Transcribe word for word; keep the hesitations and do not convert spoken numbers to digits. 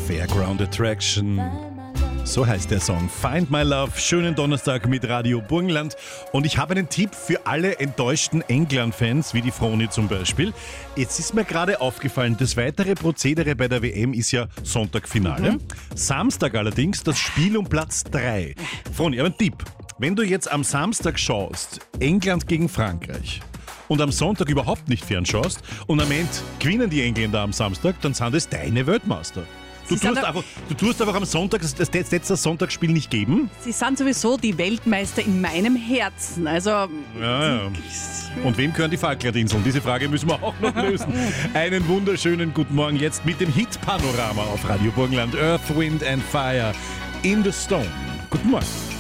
Fairground Attraction. So heißt der Song. Find My Love. Schönen Donnerstag mit Radio Burgenland. Und ich habe einen Tipp für alle enttäuschten England-Fans, wie die Froni zum Beispiel. Jetzt ist mir gerade aufgefallen, das weitere Prozedere bei der W M ist ja Sonntagfinale. Mhm. Samstag allerdings das Spiel um Platz drei. Froni, aber ein Tipp. Wenn du jetzt am Samstag schaust, England gegen Frankreich, und am Sonntag überhaupt nicht fernschaust und am Ende gewinnen die Engländer am Samstag, dann sind es deine Weltmeister. Du tust, einfach, du tust einfach am Sonntag, das letzte Sonntagsspiel nicht geben. Sie sind sowieso die Weltmeister in meinem Herzen. Also ja, ja. Und wem gehören die Falklandinseln? Diese Frage müssen wir auch noch lösen. Einen wunderschönen guten Morgen jetzt mit dem Hit-Panorama auf Radio Burgenland. Earth, Wind and Fire in the Stone. Guten Morgen.